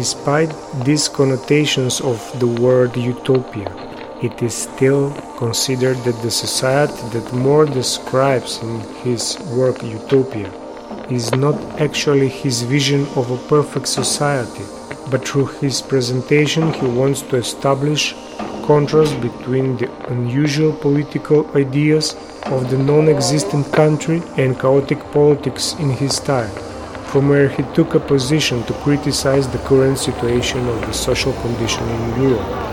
Despite these connotations of the word utopia, it is still considered that the society that More describes in his work Utopia is not actually his vision of a perfect society, but through his presentation he wants to establish contrast between the unusual political ideas of the non-existent country and chaotic politics in his time, from where he took a position to criticize the current situation of the social condition in Europe.